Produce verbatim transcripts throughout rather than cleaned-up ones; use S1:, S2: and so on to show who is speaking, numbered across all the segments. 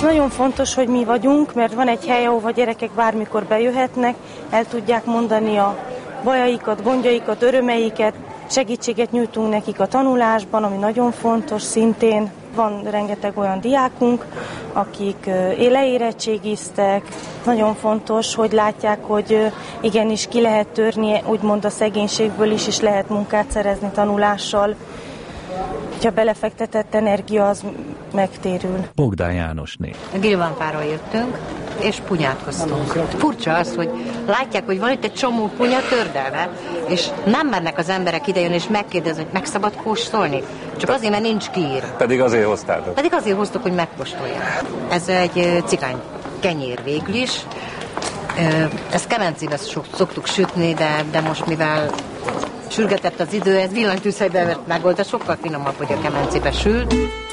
S1: nagyon fontos, hogy mi vagyunk, mert van egy hely, ahova gyerekek bármikor bejöhetnek, el tudják mondani a bajaikat, gondjaikat, örömeiket, segítséget nyújtunk nekik a tanulásban, ami nagyon fontos szintén. Van rengeteg olyan diákunk, akik leérettségiztek. Nagyon fontos, hogy látják, hogy igenis ki lehet törni, úgymond a szegénységből is, és lehet munkát szerezni tanulással. Ha belefektetett energia, az megtérül.
S2: Bogdán Jánosné.
S3: Gilvánpáról jöttünk, és punyátkoztunk. Furcsa az, hogy látják, hogy van itt egy csomó punya tördelve, és nem mernek az emberek idejön és megkérdezni, hogy meg szabad kóstolni. Csak azért, mert nincs kiírva.
S4: Pedig azért hoztátok.
S3: Pedig azért hoztuk, hogy megkóstolják. Ez egy cigány kenyér végül is. Ezt kemencébe szoktuk sütni, de, de most mivel sürgetett az idő, ez villanytűzhelyben megold, de sokkal finomabb, hogy a kemencébe sül.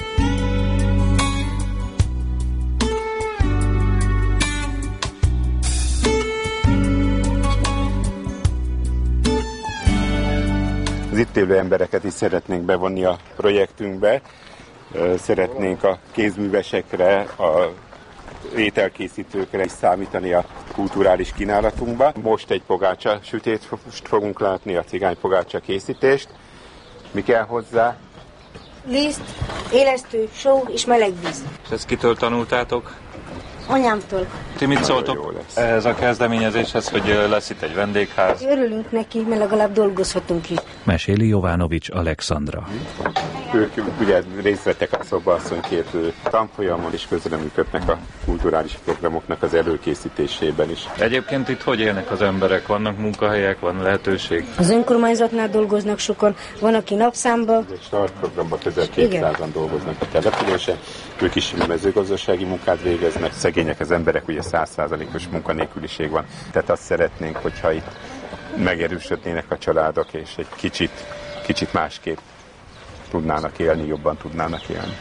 S5: Az itt élő embereket is szeretnénk bevonni a projektünkbe. Szeretnénk a kézművesekre, a ételkészítőkre is számítani a kulturális kínálatunkba. Most egy pogácsa sütést fogunk látni, a cigány pogácsa készítést. Mi kell hozzá?
S6: Liszt, élesztő, só és meleg víz.
S4: És ezt kitől tanultátok?
S6: Anyámtól.
S4: Ti mit szóltok ehhez a kezdeményezéshez, hogy lesz itt egy vendégház?
S6: Örülünk neki, mert legalább dolgozhatunk itt.
S2: Meséli Jovanovics Alexandra.
S5: Ők ugye részt vettek a szobasszonyképző tanfolyamon, és közreműködnek a kulturális programoknak az előkészítésében is.
S4: Egyébként itt hogy élnek az emberek? Vannak munkahelyek, van lehetőség?
S6: Az önkormányzatnál dolgoznak sokan, van, aki napszámba.
S5: Egy startprogramban közel kétszázan dolgoznak a településen. Ők is mezőgazdasági munkát végeznek. Szegények az emberek, ugye száz százalékos munkanélküliség van. Tehát azt szeretnénk, hogyha itt megerősödnének a családok, és egy kicsit, kicsit másképp tudnának élni, jobban tudnának élni.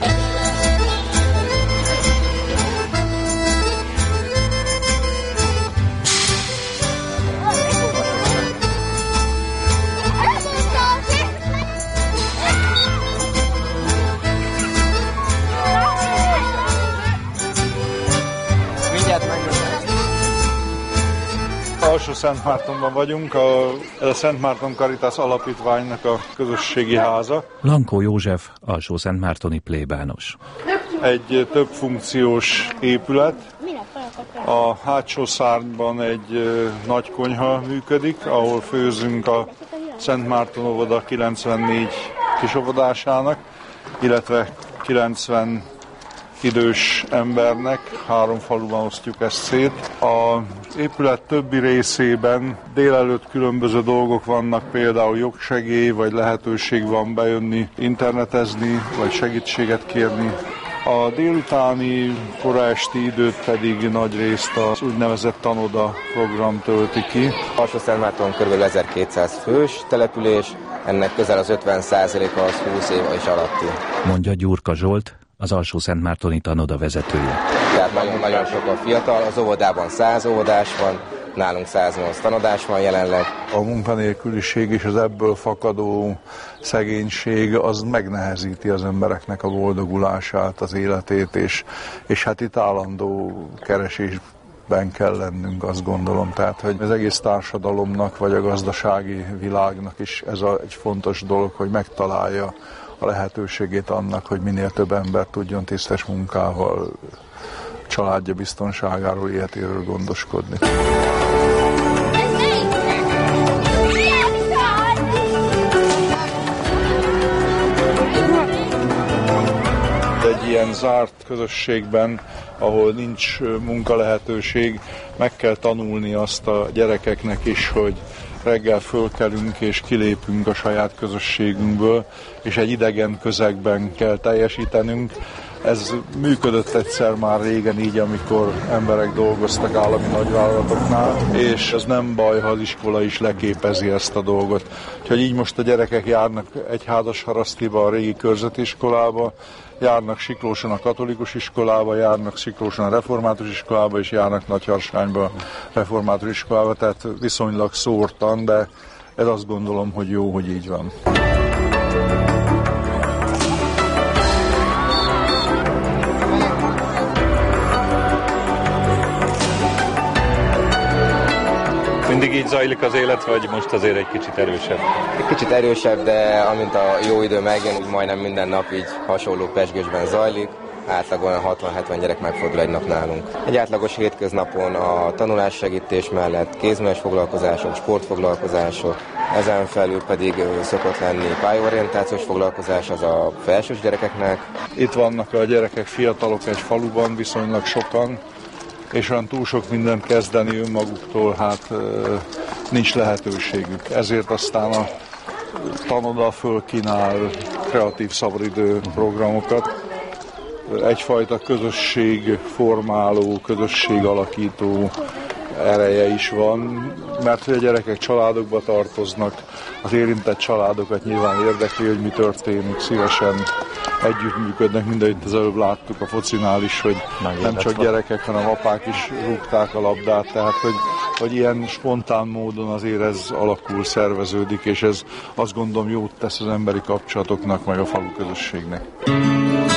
S7: Alsó-Szentmártonban vagyunk, a, a Szent Márton Caritas Alapítványnak a közösségi háza.
S2: Lankó József, alsó-szentmártoni plébános.
S7: Egy több funkciós épület. A hátsó szárnyban egy nagy konyha működik, ahol főzünk a Szent Márton óvoda kilencvennégy kisovodásának, illetve kilencven idős embernek, három faluban osztjuk ezt szét. Az épület többi részében délelőtt különböző dolgok vannak, például jogsegély, vagy lehetőség van bejönni, internetezni, vagy segítséget kérni. A délutáni, koraesti időt pedig nagy részt az úgynevezett tanoda program tölti ki.
S8: Alsó-Szentmárton kb. ezerkétszáz fős település, ennek közel az ötven százaléka az húsz év és alatti.
S2: Mondja Gyurka Zsolt, az alsó-szentmártoni tanoda vezetője.
S8: Tehát nagyon-nagyon sok a fiatal, az óvodában száz óvodás van, nálunk száznyolc tanodás van jelenleg.
S7: A munkanélküliség és az ebből fakadó szegénység az megnehezíti az embereknek a boldogulását, az életét, és, és hát itt állandó keresésben kell lennünk, azt gondolom. Tehát, hogy az egész társadalomnak, vagy a gazdasági világnak is ez a, egy fontos dolog, hogy megtalálja a lehetőségét annak, hogy minél több ember tudjon tisztes munkával, családja biztonságáról, életéről gondoskodni. Egy ilyen zárt közösségben, ahol nincs munkalehetőség, meg kell tanulni azt a gyerekeknek is, hogy reggel fölkelünk és kilépünk a saját közösségünkből, és egy idegen közegben kell teljesítenünk. Ez működött egyszer már régen így, amikor emberek dolgoztak állami nagyvállalatoknál, és ez nem baj, ha az iskola is leképezi ezt a dolgot. Úgyhogy így most a gyerekek járnak Egyházasharasztiba, a régi körzetiskolába, járnak Siklóson a katolikus iskolába, járnak Siklóson a református iskolába, és járnak Nagyharsányba a református iskolába, tehát viszonylag szórtan, de ez azt gondolom, hogy jó, hogy így van.
S4: mindig így zajlik az élet, vagy most azért egy kicsit erősebb?
S8: Egy kicsit erősebb, de amint a jó idő megjön, úgy majdnem minden nap így hasonló pezsgésben zajlik. Átlagon hatvan-hetven gyerek megfordul egy nap nálunk. Egy átlagos hétköznapon a tanulássegítés mellett kézműves foglalkozások, sportfoglalkozások, ezen felül pedig szokott lenni pályaorientációs foglalkozás, az a felsős gyerekeknek.
S7: Itt vannak a gyerekek, fiatalok egy faluban, viszonylag sokan, és olyan túl sok mindent kezdeni önmaguktól, hát nincs lehetőségük. Ezért aztán a tanoda fölkínál kreatív szabadidő programokat. Egyfajta közösségformáló, közösségalakító ereje is van, mert hogy a gyerekek családokba tartoznak, az érintett családokat nyilván érdekli, hogy mi történik, szívesen együttműködnek, mindegy, az előbb láttuk a focinál is, hogy nem csak gyerekek, hanem apák is rúgták a labdát, tehát hogy, hogy ilyen spontán módon azért ez alakul, szerveződik, és ez azt gondolom jót tesz az emberi kapcsolatoknak, meg a falu közösségnek.